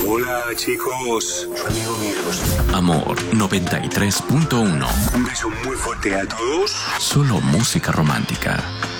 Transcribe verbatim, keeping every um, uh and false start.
Hola, chicos. Su amigo Migos. Amor noventa y tres punto uno. Un beso muy fuerte a todos. Solo música romántica.